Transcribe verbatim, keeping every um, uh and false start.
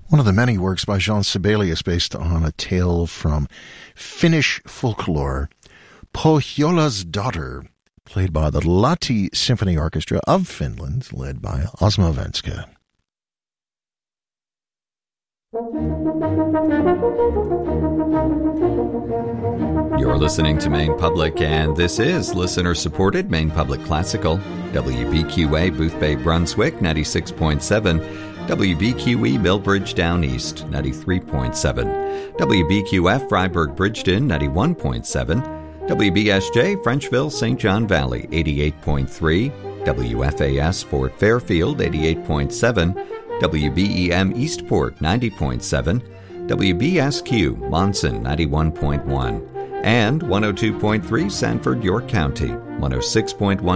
One of the many works by Jean Sibelius based on a tale from Finnish folklore, Pohjola's Daughter, played by the Lahti Symphony Orchestra of Finland, led by Osmo Venska. You're listening to Maine Public, and this is listener-supported Maine Public Classical, W B Q A Boothbay, Brunswick, ninety-six point seven, W B Q E Millbridge Down East, ninety-three point seven, W B Q F Freiburg Bridgeton, ninety-one point seven, W B S J Frenchville Saint John Valley, eighty-eight point three, W F A S Fort Fairfield, eighty-eight point seven, W B E M Eastport, ninety point seven, W B S Q Monson, ninety-one point one, and one oh two point three Sanford, York County, one oh six point one